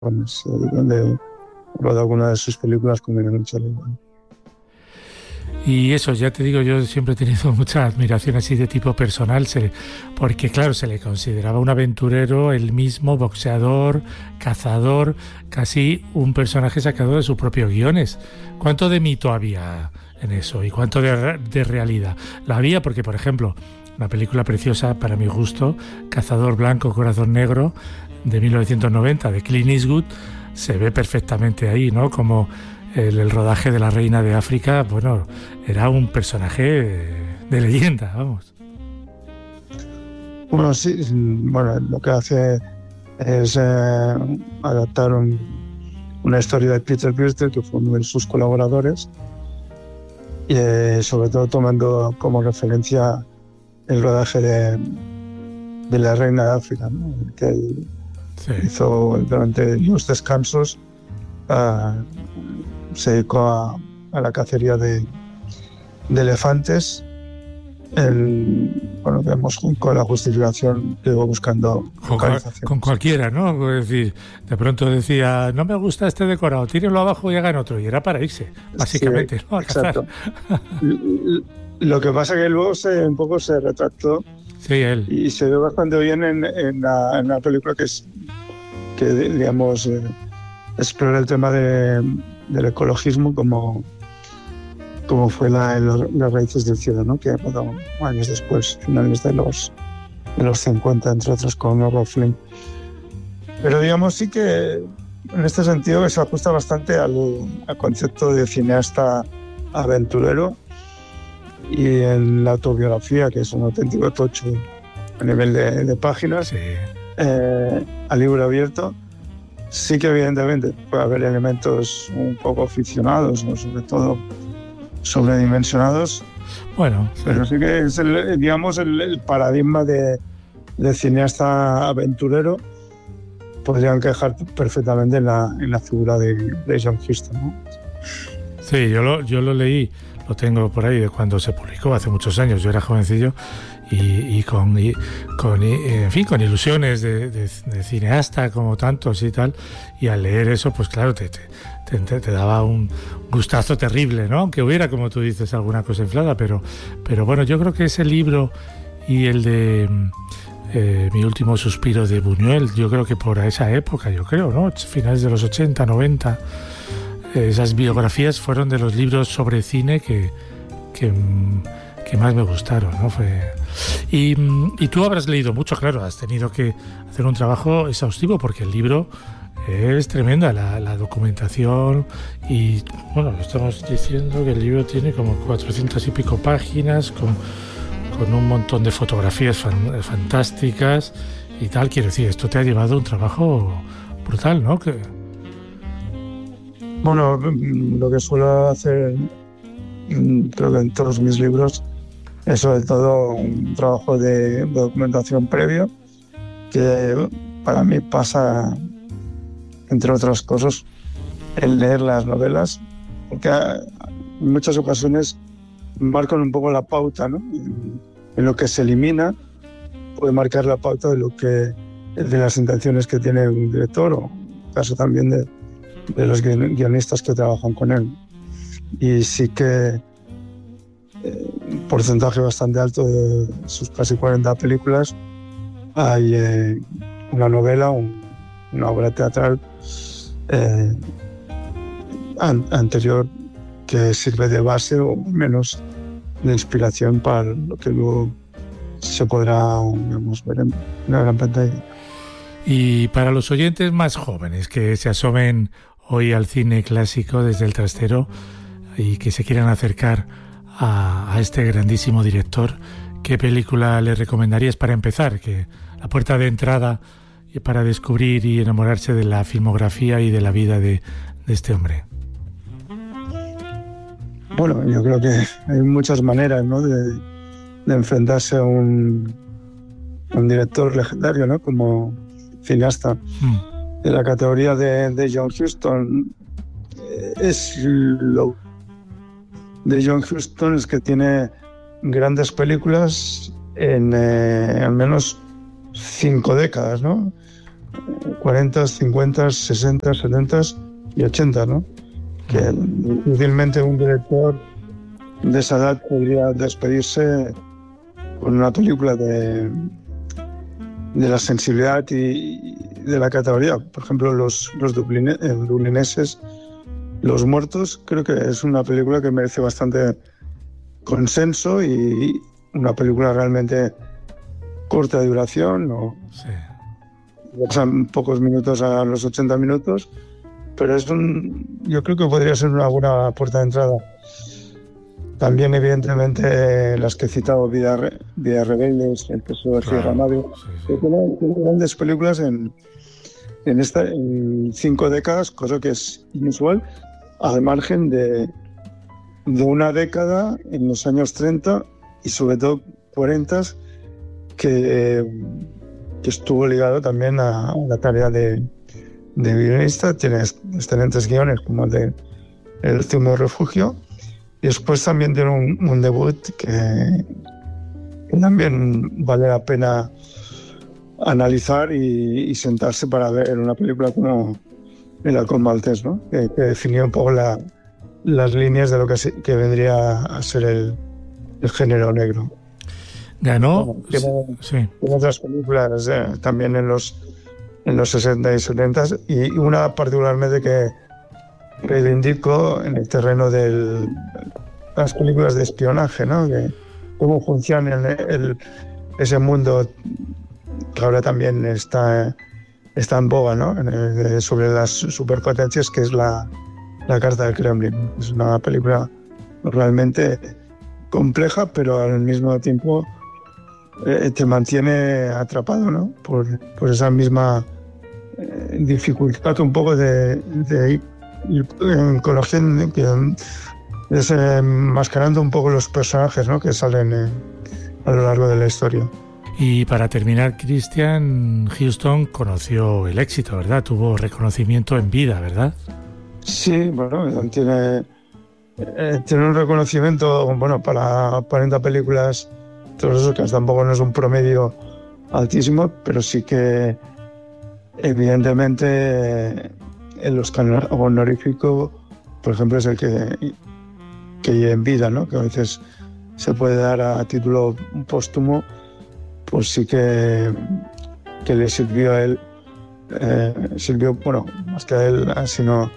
donde rodó alguna de sus películas con Charlie Wan. Y eso, ya te digo, yo siempre he tenido mucha admiración así de tipo personal, porque claro, se le consideraba un aventurero, el mismo, boxeador, cazador, casi un personaje sacado de sus propios guiones. ¿Cuánto de mito había en eso y cuánto de realidad? La había porque, por ejemplo, una película preciosa para mi gusto, Cazador Blanco, Corazón Negro, de 1990, de Clint Eastwood, se ve perfectamente ahí, ¿no? Como el rodaje de La Reina de África, bueno, era un personaje de leyenda, vamos. Bueno, sí, bueno, lo que hace es adaptar una historia de Peter Brewster, que fue uno de sus colaboradores, y sobre todo tomando como referencia el rodaje de La Reina de África, ¿no? Que él hizo durante los descansos. Se dedicó a la cacería de elefantes. Bueno, vemos con la justificación que iba buscando con cualquiera, ¿no? Es decir, de pronto decía, no me gusta este decorado, tírelo abajo y hagan otro, y era para irse, básicamente, sí, ¿no? A exacto. Lo que pasa es que luego un poco se retractó. Sí, él. Y se ve bastante bien en la película que digamos, explora el tema del ecologismo como fue las raíces del cielo, ¿no? Que años después, finales de los 50, entre otros, con Errol Flynn. Pero digamos sí que en este sentido se ajusta bastante al concepto de cineasta aventurero, y en la autobiografía, que es un auténtico tocho a nivel de páginas, sí. A libro abierto, sí que evidentemente puede haber elementos un poco ficcionados, o sobre todo sobredimensionados. Bueno, pero sí que es el paradigma de cineasta aventurero. Podría encajar perfectamente en la figura de John Huston, ¿no? Sí, yo lo leí, lo tengo por ahí de cuando se publicó hace muchos años. Yo era jovencillo y con ilusiones de cineasta como tantos y tal, y al leer eso, pues claro, te daba un gustazo terrible, ¿no? Aunque hubiera, como tú dices, alguna cosa inflada, pero bueno, yo creo que ese libro y el de Mi último suspiro de Buñuel, yo creo que por esa época, ¿no? Finales de los 80, 90, esas biografías fueron de los libros sobre cine que más me gustaron, ¿no? Y tú habrás leído mucho, claro, has tenido que hacer un trabajo exhaustivo porque el libro es tremenda, la documentación, y bueno, estamos diciendo que el libro tiene como 400 y pico páginas con un montón de fotografías fantásticas y tal. Quiero decir, esto te ha llevado un trabajo brutal, ¿no? Bueno, lo que suelo hacer, creo que en todos mis libros, es sobre todo un trabajo de documentación previo, que para mí pasa, entre otras cosas, el leer las novelas, porque en muchas ocasiones marcan un poco la pauta, ¿no? En lo que se elimina puede marcar la pauta de las intenciones que tiene un director, o en el caso también de los guionistas que trabajan con él. Y sí que un porcentaje bastante alto de sus casi 40 películas hay una novela, una obra teatral anterior que sirve de base o menos de inspiración para lo que luego se podrá, digamos, ver en una gran pantalla. Y para los oyentes más jóvenes que se asomen hoy al cine clásico desde el trastero y que se quieran acercar a este grandísimo director, ¿qué película le recomendarías para empezar? Que la puerta de entrada para descubrir y enamorarse de la filmografía y de la vida de este hombre. Bueno, yo creo que hay muchas maneras, ¿no?, de enfrentarse a un director legendario, ¿no?, como cineasta. En la categoría de John Huston, lo de John Huston es que tiene grandes películas en al menos 5 décadas, ¿no? 40, 50, 60, 70 y 80, ¿no? Que difícilmente un director de esa edad podría despedirse con una película de la sensibilidad y de la categoría. Por ejemplo, los dublineses, Los Muertos, creo que es una película que merece bastante consenso y una película realmente corta de duración, ¿no? Sí. Pasan pocos minutos a los 80 minutos, pero yo creo que podría ser una buena puerta de entrada. También, evidentemente, las que he citado, Vidas Rebeldes, El Tesoro de Sierra Madre, sí. Tiene grandes películas en 5 décadas, cosa que es inusual, al margen de una década en los años 30 y sobre todo 40, que estuvo ligado también a la tarea de guionista. Tiene excelentes guiones como el de El último refugio, y después también tiene un debut que también vale la pena analizar y sentarse para ver una película como El halcón maltés, ¿no? Que definió un poco las líneas de lo que vendría a ser el género negro. Ganó. Tiene otras películas también en los 60 y 70, y una particularmente que reivindico en el terreno de las películas de espionaje, ¿no? Cómo funciona ese mundo que ahora también está en boga, ¿no? Sobre las superpotencias, que es la Carta del Kremlin. Es una película realmente compleja, pero al mismo tiempo te mantiene atrapado, ¿no? Por esa misma dificultad un poco de ir conociendo, desenmascarando un poco los personajes, ¿no? Que salen a lo largo de la historia. Y para terminar, Christian Huston conoció el éxito, ¿verdad? Tuvo reconocimiento en vida, ¿verdad? Sí, bueno, tiene un reconocimiento, bueno, para 40 películas, todos esos, que tampoco no es un promedio altísimo, pero sí que evidentemente el Oscar honorífico, por ejemplo, es el que en vida, ¿no? Que a veces se puede dar a título póstumo, pues sí que le sirvió a él, bueno, más que a él, sino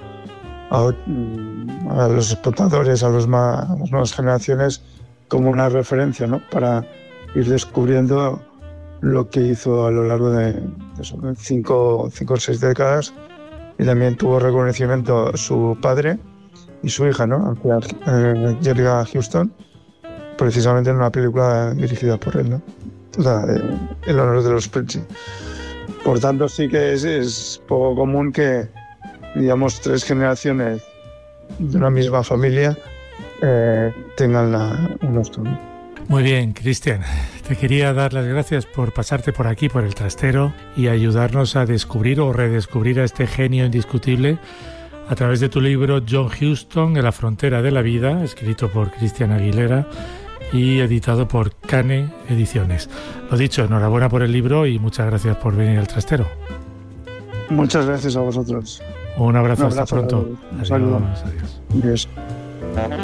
a los espectadores, a las nuevas generaciones, como una referencia, ¿no? Para ir descubriendo lo que hizo a lo largo de 5 o 6 décadas. Y también tuvo reconocimiento su padre y su hija, ¿no? Jerry Huston, precisamente en una película dirigida por él, ¿no? El honor de los Princi. Por tanto, sí que es poco común que, digamos, 3 generaciones de una misma familia tengan un Oscar. Muy bien, Christian. Te quería dar las gracias por pasarte por aquí, por el trastero, y ayudarnos a descubrir o redescubrir a este genio indiscutible a través de tu libro John Huston, En la frontera de la vida, escrito por Christian Aguilera y editado por Cane Ediciones. Lo dicho, enhorabuena por el libro y muchas gracias por venir al trastero. Muchas gracias a vosotros. Un abrazo, hasta pronto. Adiós. Adiós. Adiós.